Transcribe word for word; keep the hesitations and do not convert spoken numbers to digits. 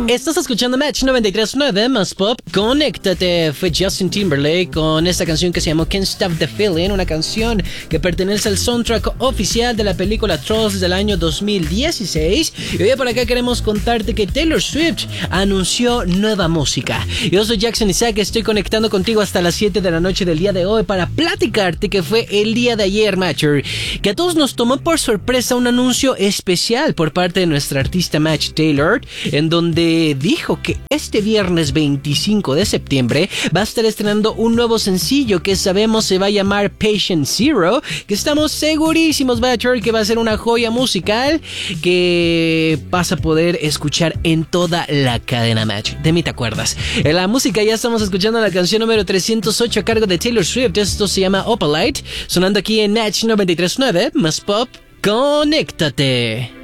Estás escuchando Match noventa y tres punto nueve más Pop. Conéctate. Fue Justin Timberlake con esta canción que se llamó Can't Stop the Feeling, una canción que pertenece al soundtrack oficial de la película Trolls del año dos mil dieciséis. Y hoy por acá queremos contarte que Taylor Swift anunció nueva música. Yo soy Jackson Isaac, estoy conectando contigo hasta las siete de la noche del día de hoy para platicarte que fue el día de ayer, Matcher, que a todos nos tomó por sorpresa un anuncio especial por parte de nuestra artista Match Taylor, en donde dijo que este viernes veinticinco de septiembre va a estar estrenando un nuevo sencillo que sabemos se va a llamar Patient Zero, que estamos segurísimos, Matcher, que va a ser una joya musical que vas a poder escuchar en toda la cadena Match. De mí te acuerdas. En la música ya estamos escuchando la canción número trescientos ocho a cargo de Taylor Swift. Esto se llama Opalite, sonando aquí en Match noventa y tres punto nueve más Pop. Conéctate.